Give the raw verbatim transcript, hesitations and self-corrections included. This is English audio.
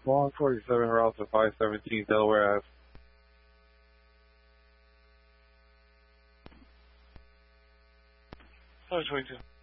one forty-seven route to five seventeen Delaware Ave. five twenty-two.